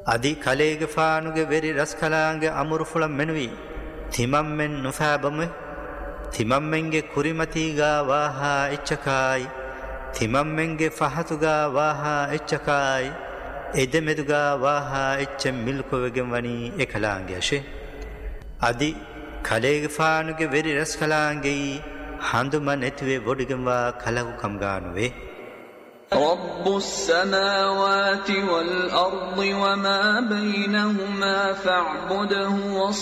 අදි කලේගේ ෆානුගේ වෙරි රස්කලාංගේ අමුරු ෆුලම් මෙනුවි තිමම්මෙන් නුෆාබම තිමම්මෙන්ගේ කුරිමතිගා වාහා එච්චකායි තිමම්මෙන්ගේ ෆහතුගා වාහා එච්චකායි එදෙමෙදුගා වාහා එච්චෙන් මිල්කොවගෙන් වනී එකලාංගේ අශේ අදි කලේගේ ෆානුගේ වෙරි රස්කලාංගේ හඳුම නැතිවේ වොඩිගෙන් වා කලහුකම් ගානුවේ رب السماوات والأرض وما بينهما فاعبده